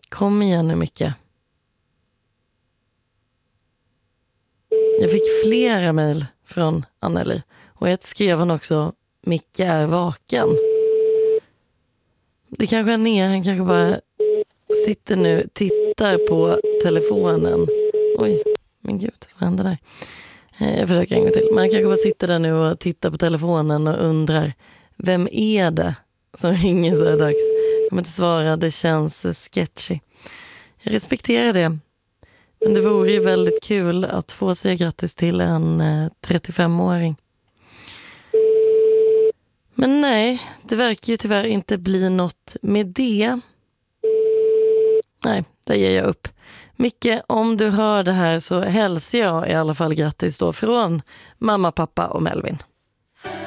Kom igen nu, Micke. Jag fick flera mejl från Anneli. Och ett skrev hon också: Micke är vaken. Det kanske han är. Han kanske bara sitter nu, tittar på telefonen. Oj, men gud, vad händer där? Jag försöker en gång till. Man kanske bara sitter där nu och tittar på telefonen och undrar: vem är det som ringer så här dags? Jag kommer inte svara, det känns sketchy. Jag respekterar det. Men det vore ju väldigt kul att få säga grattis till en 35-åring. Men nej, det verkar ju tyvärr inte bli något med det. Nej, där ger jag upp. Micke, om du hör det här så hälsar jag i alla fall grattis då från mamma, pappa och Melvin.